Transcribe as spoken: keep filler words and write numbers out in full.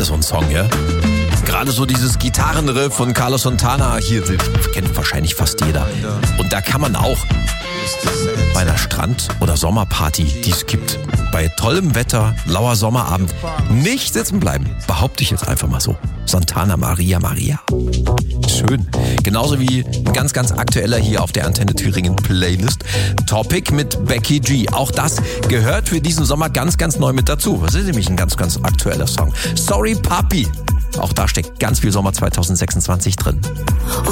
so ein Song, ja? Gerade so dieses Gitarrenriff von Carlos Santana, hier kennt wahrscheinlich fast jeder. Und da kann man auch bei einer Strand- oder Sommerparty, die es gibt, bei tollem Wetter, lauer Sommerabend, nicht sitzen bleiben. Behaupte ich jetzt einfach mal so. Santana Maria Maria. Schön. Genauso wie ein ganz, ganz aktueller hier auf der Antenne Thüringen Playlist. Topic mit Becky G. Auch das gehört für diesen Sommer ganz, ganz neu mit dazu. Das ist nämlich ein ganz, ganz aktueller Song. Sorry Papi. Auch da steckt ganz viel Sommer zwanzig sechsundzwanzig drin.